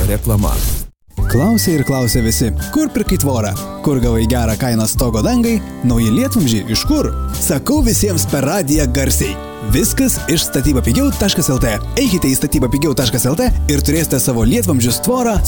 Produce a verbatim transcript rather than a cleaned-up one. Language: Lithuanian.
reklama. Klausė ir klausė visi, kur pirkai tvorą, kur gavai gerą kainą stogo dangai, nauji lietvamzdžiai iš kur? Sakau visiems per radiją garsiai. Viskas iš statyba pigiau taškas lt. Eikite į statyba pigiau taškas lt ir turėsite savo lietvamzdžius tvorą